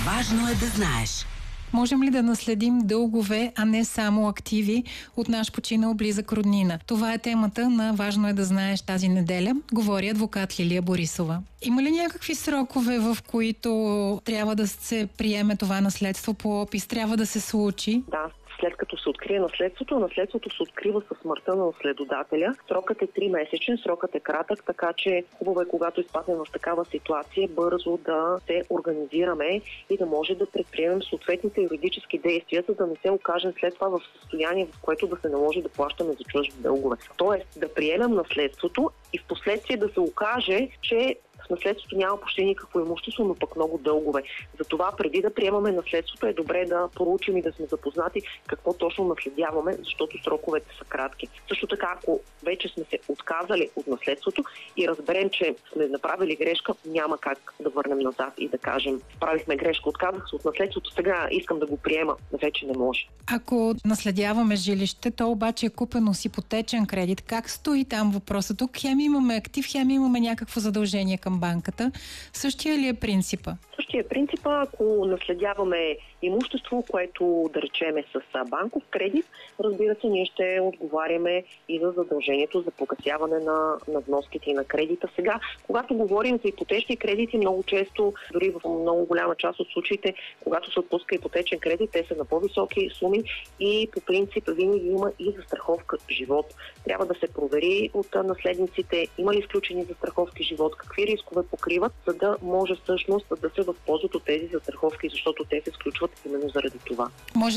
Важно е да знаеш. Можем ли да наследим дългове, а не само активи от наш починал близък роднина? Това е темата на Важно е да знаеш тази неделя. Говори адвокат Лилия Борисова. Има ли някакви срокове, в които трябва да се приеме това наследство по опис? Трябва да се случи? Да. След като се открие наследството се открива със смъртта на наследодателя. Срокът е 3-месечен, срокът е кратък, така че хубаво е, когато изпаднем в такава ситуация, бързо да се организираме и да може да предприемем съответните юридически действия, за да не се окажем след това в състояние, в което да се наложи да плащаме за чужди дългове. Тоест да приемем наследството и в последствие да се окаже, че в наследството няма почти никакво имущество, но пък много дългове. Затова преди да приемаме наследството е добре да проучим и да сме запознати какво точно наследяваме, защото сроковете са кратки. Също така, ако вече сме се отказали от наследството и разберем, че сме направили грешка, няма как да върнем назад и да кажем, правихме грешка, отказах се от наследството, сега искам да го приема. Вече не може. Ако наследяваме жилище, то обаче е купено с ипотечен кредит. Как стои там въпросът? Тук хем имаме актив, хем имаме някакво задължение към банката. Същия ли е принципа? Същия принципа, ако наследяваме имущество, което да речеме с банков кредит, разбира се, ние ще отговаряме и за задължението за погасяване на вноските и на кредита. Сега, когато говорим за ипотечни кредити, много често, дори в много голяма част от случаите, когато се отпуска ипотечен кредит, те са на по-високи суми и по принцип винаги има и застраховка живот. Трябва да се провери от наследниците има ли изключени застраховки живот, какви рискове покриват, за да може всъщност да се възползват от тези застраховки, защото те се сключват именно заради това.